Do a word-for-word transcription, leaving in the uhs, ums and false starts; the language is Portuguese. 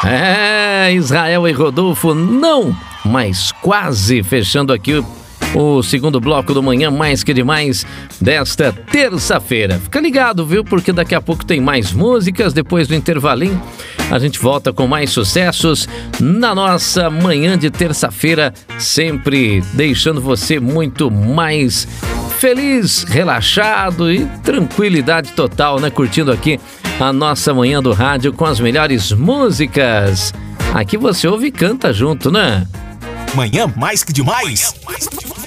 É, Israel e Rodolfo, não, mas quase fechando aqui o, o segundo bloco do Manhã Mais Que Demais desta terça-feira. Fica ligado, viu? Porque daqui a pouco tem mais músicas, depois do intervalinho a gente volta com mais sucessos na nossa manhã de terça-feira, sempre deixando você muito mais feliz, relaxado e tranquilidade total, né? Curtindo aqui a nossa manhã do rádio com as melhores músicas. Aqui você ouve e canta junto, né? Manhã Mais Que Demais.